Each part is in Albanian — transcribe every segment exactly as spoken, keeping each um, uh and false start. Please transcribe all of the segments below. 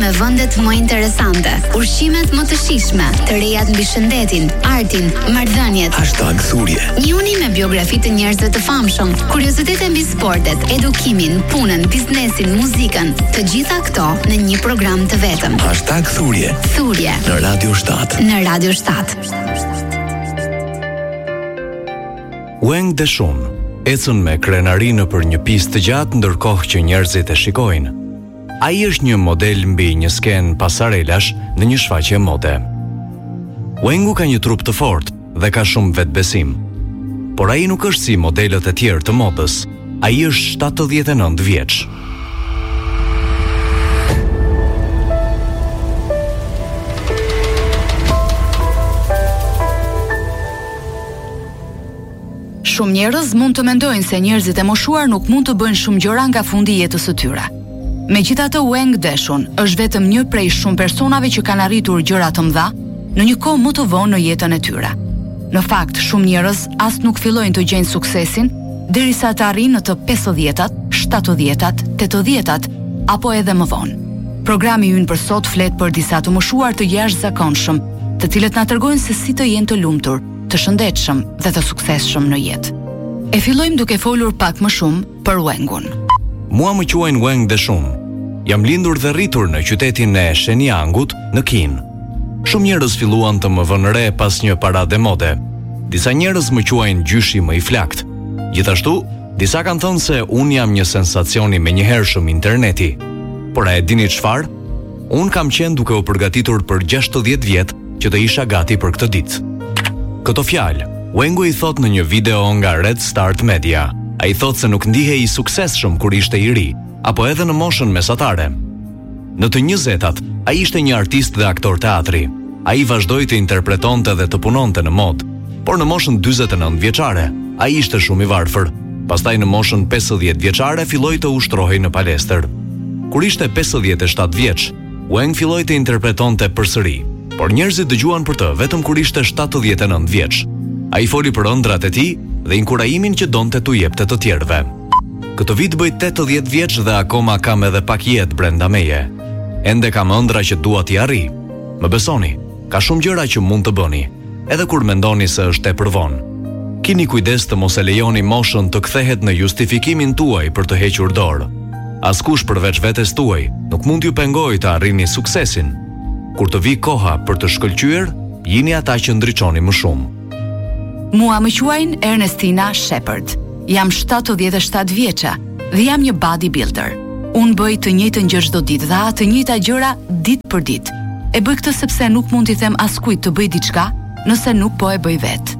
me vendet më interesante, ushqimet më të shijshme, të rejat mbi shëndetin, artin, marrëdhëniet. Hashtag thurje. Njuni me biografi të njerëzve të famshëm, kuriozitete mbi sportet, edukimin, punën, biznesin, muzikën, të gjitha këto në një program të vetëm. Hashtag thurje. Thurje. Në Radio shtat. Në Radio shtat. Wang Deshun ecën me krenari në për një pistë të gjatë ndërkohë që njerëzit e shikojnë. Ai është një model mbi një sken pasarelash në një shfaqje mode. Wangu ka një trup të fortë dhe ka shumë vetbesim. Por ai nuk është si modelët e tjerë të modës. Ai është shtatëdhjetë e nëntë vjeç. Shumë njerëz mund të mendojnë se njerëzit e moshuar nuk mund të bëjnë shumë gjëra nga fundi i jetës së tyre. Megjithatë, Wang Deshun është vetëm një prej shumë personave që kanë arritur gjëra të mëdha në një kohë më të vonë në jetën e tyre. Në fakt, shumë njerëz as nuk fillojnë të gjejnë suksesin derisa të arrijnë në të pesëdhjetat, shtatëdhjetat, tetëdhjetat apo edhe më vonë. Programi ynë për sot flet për disa të moshuar të jashtëzakonshëm, të cilët na tregojnë se si të jenë të lumtur, të shëndetshëm dhe të suksesshëm në jetë. E fillojmë duke folur pak më shumë për Wangun. Mua më quajnë Wang Deshun. Jam lindur dhe rritur në qytetin e Shenyang-ut në Kinë. Shumë njerëz filluan të më vënë re pas një parade mode. Disa njerëz më quajnë gjyshi më i flakt. Gjithashtu, disa kanë thënë se unë jam një sensacion i menjëhershëm interneti. Por a e dini çfarë? Unë kam qenë duke u përgatitur për gjashtëdhjetë vjet që të isha gati për këtë ditë. Këto fjalë, Wangu i thot në një video nga Red Start Media. A i thot se nuk ndihej i suksesshëm kur ishte i ri, apo edhe në moshën mesatare. Në të njëzetat, a ishte një artist dhe aktor teatri. A i vazhdoi të interpretonte dhe të punonte në mod, por në moshën dyzet e nëntë vjeçare, a i ishte shumë i varfër. Pastaj në moshën pesëdhjetë vjeçare filloi të ushtrohej në palestër. Kur ishte pesëdhjetë e shtatë vjeç, Wang filloi të interpretonte përsëri. Por njerëzit dëgjuan për të vetëm kur ishte shtatëdhjetë e nëntë vjeç. Ai foli për ëndrat e tij dhe inkurajimin që donte t'u jepte të tjerëve. Këtë vit bëj tetëdhjetë vjeç dhe akoma kam edhe pak jetë brenda meje. Ende kam ëndra që dua t'i arrij. Më besoni, ka shumë gjëra që mund të bëni, edhe kur mendoni se është tepër vonë. Kini kujdes të mos e lejoni moshën të kthehet në justifikimin tuaj për të hequr dorë. Askush përveç vetes tuaj nuk mund t'ju pengojë të arrini suksesin. Kur të vi koha për të shkëlqyer, jini ata që ndriçoni më shumë. Mua më quajnë Ernestina Shepard. Jam shtatëdhjetë e shtatë vjeça dhe jam një bodybuilder. Unë bëj të njëjtën gjë çdo ditë dhe të njëjta gjëra ditë për ditë. E bëj këtë sepse nuk mund t'i them askujt të bëj diçka nëse nuk po e bëj vetë.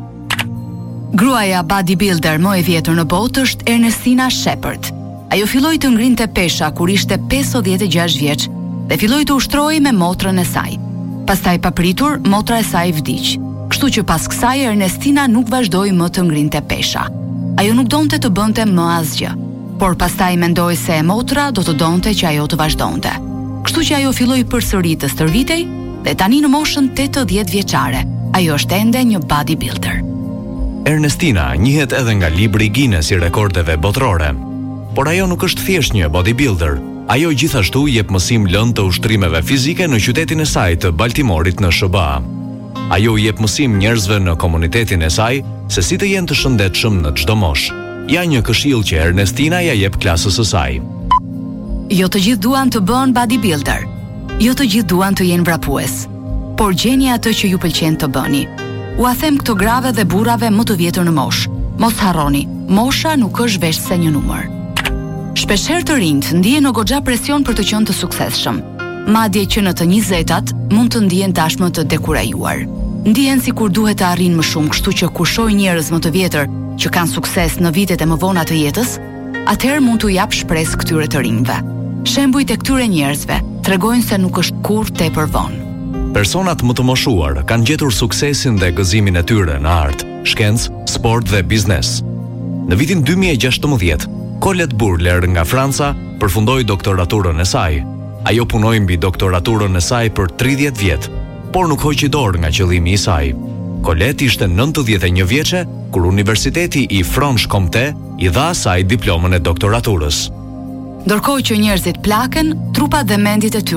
Gruaja bodybuilder më e vjetër në botë është Ernestina Shepard. Ajo filloi të ngrinte pesha kur ishte pesëdhjetë e gjashtë vjeç dhe filloi të ushtrohej me motrën e saj. Pastaj papritur, motra e saj vdiq. Kështu që pas kësaj Ernestina nuk vazhdoi më të ngrinte pesha. Ajo nuk donte të bënte më asgjë, por pastaj mendoi se e motra do të donte që ajo të vazhdonte. Kështu që ajo filloi përsëri të stërvitej dhe tani në moshën tetëdhjetë vjeçare, ajo është ende një bodybuilder. Ernestina njihet edhe nga libri Guinness i rekordeve botërore. Por ajo nuk është thjesht një bodybuilder. Ajo gjithashtu jep mësim lënë të ushtrimeve fizike në qytetin e saj të Baltimorit në S B A. Ajo jep mësim njerëzve në komunitetin e saj se si të jenë të shëndetshëm në çdo moshë. Ja një këshill që Ernestina ja jep klasës së saj. Jo të gjithë duan të bëhen bodybuilder. Jo të gjithë duan të jenë vrapues. Por gjeni atë që ju pëlqen të bëni. Ua them këto grave dhe burrave më të vjetër në moshë. Mos harroni, mosha nuk është veç se një numër. Shpeshherë të rinjt ndihen në goxha presion për të qenë të suksesshëm. Madje që në të njëzetat mund të ndihen tashmë të dekurajuar. Ndihen sikur duhet të arrijnë më shumë, kështu që kur shohin njerëz më të vjetër që kanë sukses në vitet e më vona të jetës, atëherë mund t'u jap shpresë këtyre të rinjve. Shembujt e këtyre njerëzve tregojnë se nuk është kurrë tepër vonë. Personat më të moshuar kanë gjetur suksesin dhe gëzimin e tyre në art, shkencë, sport dhe biznes. Në vitin dy mijë e gjashtëmbëdhjetë, Colette Burler nga Franca përfundoi doktoraturën e saj. Ajo punoi mbi doktoraturën e saj për tridhjetë vjet, por nuk hoqi dorë nga qëllimi i saj. Colette ishte nëntëdhjetë e një vjeçe kur Universiteti i Franche-Comté i dha asaj diplomën e doktoraturës. Ndërkohë që njerëzit plaken, trupat dhe mendjet e tyre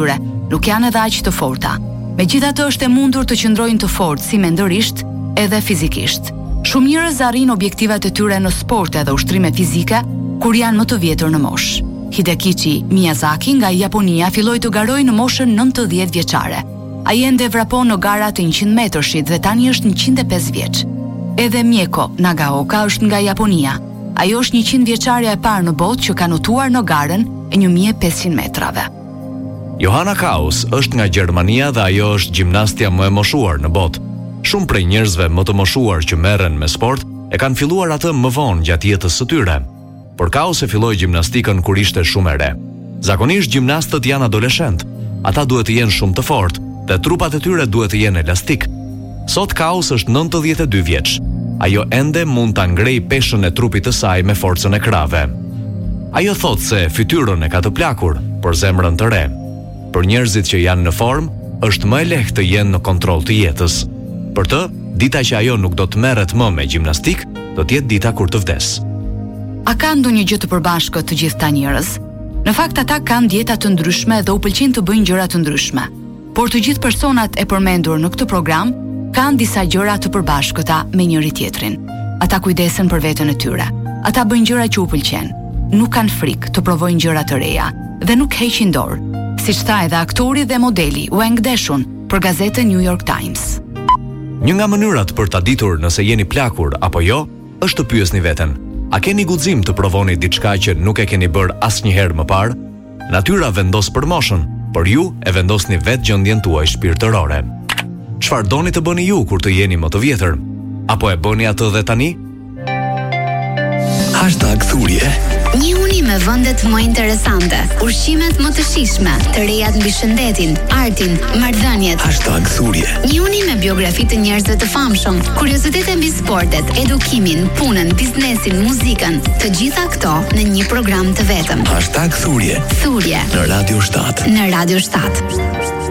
nuk janë edhe aq të forta. Megjithatë është e mundur të qëndrojnë të fortë si mendërisht edhe fizikisht. Shumë njerëz arrin objektivat e tyre në sporte dhe ushtrime fizike kur janë më të vjetur në moshë. Hidekichi Miyazaki nga Japonia filloi të garojë në moshën nëntëdhjetë vjeçare. Ai ende vrapon në gara të njëqind metrëshit dhe tani është njëqind e pesë vjeç. Edhe Mieko Nagaoka është nga Japonia. Ajo është njëqind vjeçarja e parë në botë që ka notuar në garën e një mijë e pesëqind metrave. Johanna Kaus është nga Gjermania dhe ajo është gjimnastja më e moshuar në botë. Shumë prej njerëzve më të moshuar që merren me sport e kanë filluar atë më vonë gjatë jetës së tyre. Por Kaus e filloi gjimnastikën kur ishte shumë e re. Zakonisht gjimnastët janë adoleshent. Ata duhet të jenë shumë të fortë dhe trupat e tyre duhet të jenë elastik. Sot Kaus është nëntëdhjetë e dy vjeç. Ajo ende mund ta ngrejë peshën e trupit të saj me forcën e krave. Ajo thotë se fytyrën e ka të plakur, por zemrën të re. Për njerëzit që janë në formë, është më e lehtë të jenë në kontroll të jetës. Për të, dita që ajo nuk do të merret më me gjimnastik, do të jetë dita kur të vdes. A ka ndonjë gjë të përbashkët të gjithë ta njerëz? Në fakt ata kanë dieta të ndryshme dhe u pëlqejnë të bëjnë gjëra të ndryshme. Por të gjithë personat e përmendur në këtë program kanë disa gjëra të përbashkëta me njëri tjetrin. Ata kujdesen për veten e tyre. Ata bëjnë gjëra që u pëlqejnë. Nuk kanë frikë të provojnë gjëra të reja dhe nuk heqin dorë, siç tha edhe aktori dhe modeli Wang Deshun për gazetën New York Times. Një nga mënyrat për ta ditur nëse jeni plakur apo jo, është të pyesni veten: a keni guxim të provoni diçka që nuk e keni bërë asnjëherë më parë? Natyra vendos për moshën, por ju e vendosni vetë gjendjen tuaj shpirtërore. Çfarë doni të bëni ju kur të jeni më të vjetër? Apo e bëni atë dhe tani? Hashtag thurje. Një uni me vendet më interesante, ushqimet më të shijshme, të rejat mbi shëndetin, artin, marrëdhëniet. Hashtag thurje. Një uni me biografi të njerëzve të famshëm, kuriozitete mbi sportet, edukimin, punën, biznesin, muzikën, të gjitha këto në një program të vetëm. Hashtag thurje. Thurje Në Radio shtat. Në Radio shtat.